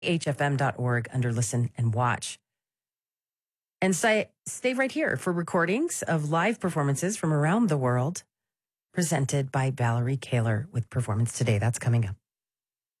hfm.org under Listen and Watch. And stay right here for recordings of live performances from around the world presented by Valerie Kaler with Performance Today. That's coming up.